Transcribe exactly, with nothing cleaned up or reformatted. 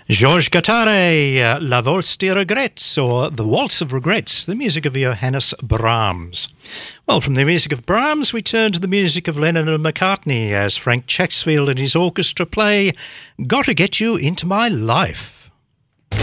Georges Gattare, uh, La Valse des Regrets, or The Waltz of Regrets, the music of Johannes Brahms. Well, from the music of Brahms, we turn to the music of Lennon and McCartney as Frank Chaksfield and his orchestra play Gotta Get You Into My Life.